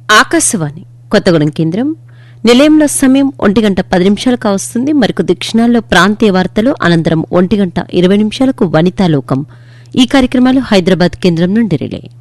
ఆకాశవాణి కొత్తగూడెం కేంద్రం. నిలయంలో సమయం 1:10 కావస్తుంది. మరికొద్ది క్షణాల్లో ప్రాంతీయ వార్తలు, అనంతరం 1:20 వనితాలోకం. ఈ కార్యక్రమాలు హైదరాబాద్ కేంద్రం నుండి రిలే.